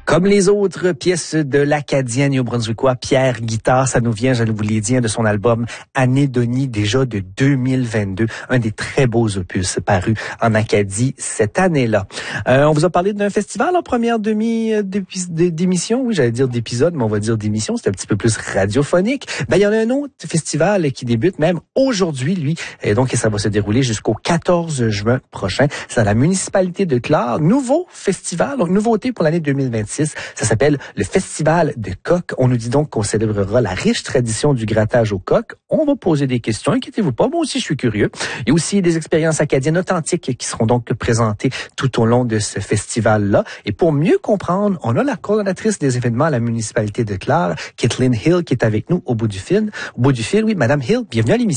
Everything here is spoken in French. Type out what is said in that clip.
Comme les autres pièces de l'Acadien néo-brunswickois Pierre Guitare, ça nous vient, je vous l'ai dit, de son album Anédonie, déjà de 2022, un des très beaux opus parus en Acadie cette année-là. On vous a parlé d'un festival en première d'émission, oui, j'allais dire d'épisode, mais on va dire d'émission, c'est un petit peu plus radiophonique. Il y en a un autre festival qui débute même aujourd'hui, lui, et donc ça va se dérouler jusqu'au 14 juin prochain. C'est à la municipalité de Clare, nouveau festival, donc nouveauté pour l'année 2026. Ça s'appelle le Festival de coq. On nous dit donc qu'on célébrera la riche tradition du grattage au coq. On va poser des questions, inquiétez-vous pas, moi aussi je suis curieux. Il y a aussi des expériences acadiennes authentiques qui seront donc présentées tout au long de ce festival-là. Et pour mieux comprendre, on a la coordonnatrice des événements à la municipalité de Clare, Kathleen Hill, qui est avec nous au bout du fil. Oui, Madame Hill, bienvenue à l'émission.